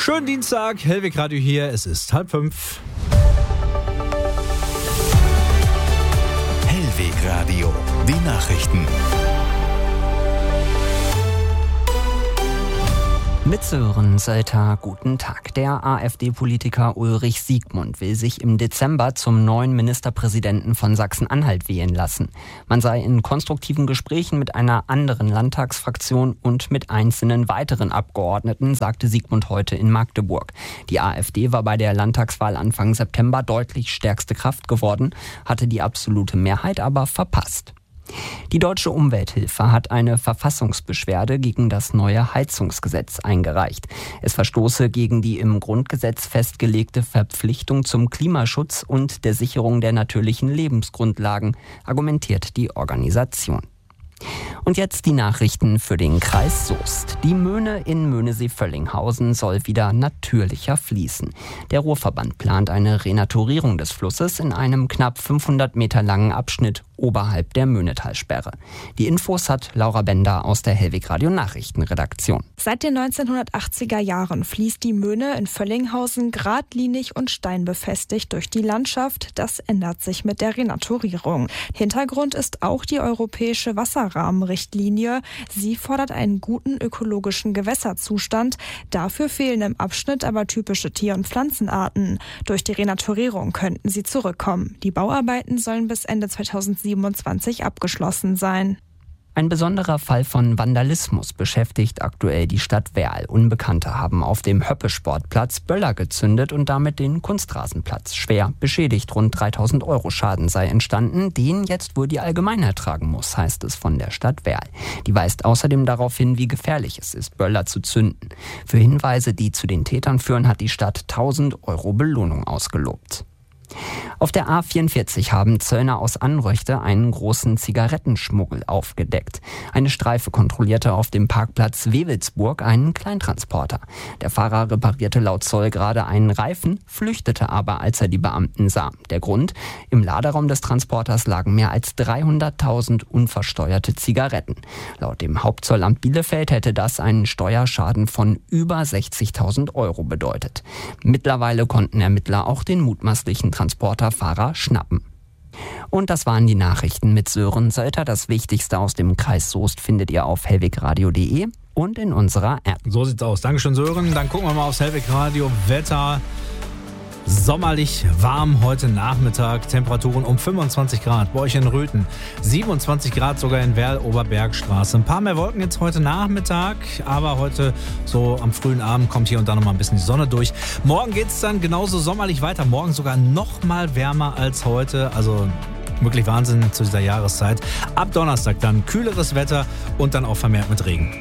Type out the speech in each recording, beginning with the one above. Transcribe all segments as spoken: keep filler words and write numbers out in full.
Schönen Dienstag, Hellweg Radio hier, es ist halb fünf. Hellweg Radio, die Nachrichten. Mit Sören Sölter, guten Tag. Der AfD-Politiker Ulrich Siegmund will sich im Dezember zum neuen Ministerpräsidenten von Sachsen-Anhalt wählen lassen. Man sei in konstruktiven Gesprächen mit einer anderen Landtagsfraktion und mit einzelnen weiteren Abgeordneten, sagte Siegmund heute in Magdeburg. Die AfD war bei der Landtagswahl Anfang September deutlich stärkste Kraft geworden, hatte die absolute Mehrheit aber verpasst. Die Deutsche Umwelthilfe hat eine Verfassungsbeschwerde gegen das neue Heizungsgesetz eingereicht. Es verstoße gegen die im Grundgesetz festgelegte Verpflichtung zum Klimaschutz und der Sicherung der natürlichen Lebensgrundlagen, argumentiert die Organisation. Und jetzt die Nachrichten für den Kreis Soest. Die Möhne in Möhnesee-Völlinghausen soll wieder natürlicher fließen. Der Ruhrverband plant eine Renaturierung des Flusses in einem knapp fünfhundert Meter langen Abschnitt oberhalb der Möhnetalsperre. Die Infos hat Laura Bender aus der Hellweg Radio Nachrichtenredaktion. Seit den neunzehnhundertachtziger Jahren fließt die Möhne in Völlinghausen geradlinig und steinbefestigt durch die Landschaft. Das ändert sich mit der Renaturierung. Hintergrund ist auch die europäische Wasserrahmenrichtlinie. Sie fordert einen guten ökologischen Gewässerzustand. Dafür fehlen im Abschnitt aber typische Tier- und Pflanzenarten. Durch die Renaturierung könnten sie zurückkommen. Die Bauarbeiten sollen bis Ende zweitausendsiebenundzwanzig abgeschlossen sein. Ein besonderer Fall von Vandalismus beschäftigt aktuell die Stadt Werl. Unbekannte haben auf dem Höppe-Sportplatz Böller gezündet und damit den Kunstrasenplatz schwer beschädigt. Rund dreitausend Euro Schaden sei entstanden, den jetzt wohl die Allgemeinheit tragen muss, heißt es von der Stadt Werl. Die weist außerdem darauf hin, wie gefährlich es ist, Böller zu zünden. Für Hinweise, die zu den Tätern führen, hat die Stadt tausend Euro Belohnung ausgelobt. Auf der A vierundvierzig haben Zöllner aus Anröchte einen großen Zigarettenschmuggel aufgedeckt. Eine Streife kontrollierte auf dem Parkplatz Wewelsburg einen Kleintransporter. Der Fahrer reparierte laut Zoll gerade einen Reifen, flüchtete aber, als er die Beamten sah. Der Grund? Im Laderaum des Transporters lagen mehr als dreihunderttausend unversteuerte Zigaretten. Laut dem Hauptzollamt Bielefeld hätte das einen Steuerschaden von über sechzigtausend Euro bedeutet. Mittlerweile konnten Ermittler auch den mutmaßlichen Transporterfahrer schnappen. Und das waren die Nachrichten mit Sören Sölter. Das Wichtigste aus dem Kreis Soest findet ihr auf hellwegradio punkt de und in unserer App. So sieht's aus. Dankeschön, Sören. Dann gucken wir mal aufs Hellweg Radio Wetter. Sommerlich warm heute Nachmittag, Temperaturen um fünfundzwanzig Grad, bei euch in Röthen, siebenundzwanzig Grad sogar in Werl, Oberbergstraße. Ein paar mehr Wolken jetzt heute Nachmittag, aber heute so am frühen Abend kommt hier und da noch mal ein bisschen die Sonne durch. Morgen geht es dann genauso sommerlich weiter, morgen sogar noch mal wärmer als heute, also wirklich Wahnsinn zu dieser Jahreszeit. Ab Donnerstag dann kühleres Wetter und dann auch vermehrt mit Regen.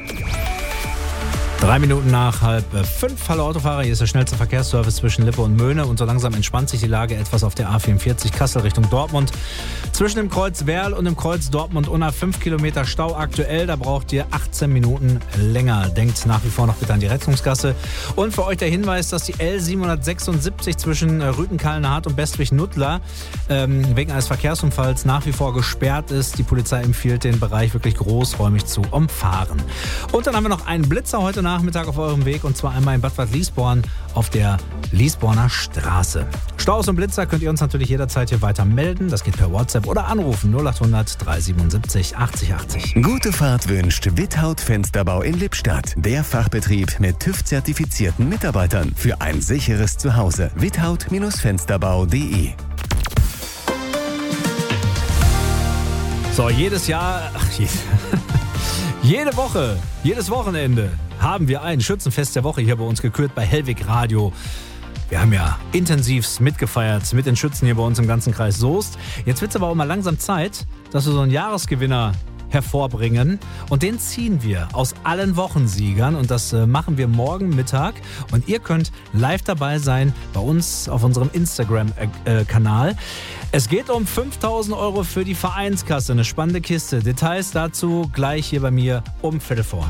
Drei Minuten nach halb fünf. Hallo Autofahrer, hier ist der schnellste Verkehrsservice zwischen Lippe und Möhne und so langsam entspannt sich die Lage etwas auf der A vierundvierzig Kassel Richtung Dortmund. Zwischen dem Kreuz Werl und dem Kreuz Dortmund-Unna fünf Kilometer Stau aktuell, da braucht ihr achtzehn Minuten länger. Denkt nach wie vor noch bitte an die Rettungsgasse. Und für euch der Hinweis, dass die L siebenhundertsechsundsiebzig zwischen Rüthen-Kallenhardt und Bestwig-Nuttlar ähm, wegen eines Verkehrsunfalls nach wie vor gesperrt ist. Die Polizei empfiehlt, den Bereich wirklich großräumig zu umfahren. Und dann haben wir noch einen Blitzer heute Nachmittag auf eurem Weg und zwar einmal in Bad Waldliesborn auf der Liesborner Straße. Staus und Blitzer könnt ihr uns natürlich jederzeit hier weiter melden. Das geht per WhatsApp oder anrufen null achthundert dreihundertsiebenundsiebzig achtzig achtzig. Gute Fahrt wünscht Without Fensterbau in Lippstadt. Der Fachbetrieb mit TÜV-zertifizierten Mitarbeitern für ein sicheres Zuhause. without Fensterbau punkt de. So, jedes Jahr, ach, jede, jede Woche, jedes Wochenende haben wir ein Schützenfest der Woche hier bei uns gekürt bei Hellweg Radio. Wir haben ja intensivst mitgefeiert mit den Schützen hier bei uns im ganzen Kreis Soest. Jetzt wird es aber auch mal langsam Zeit, dass wir so einen Jahresgewinner hervorbringen und den ziehen wir aus allen Wochensiegern und das äh, machen wir morgen Mittag und ihr könnt live dabei sein bei uns auf unserem Instagram-Kanal. Es geht um fünftausend Euro für die Vereinskasse, eine spannende Kiste. Details dazu gleich hier bei mir um Viertel vor.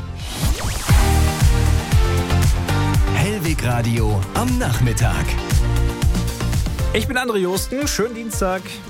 Hellweg Radio am Nachmittag. Ich bin André Josten, schönen Dienstag.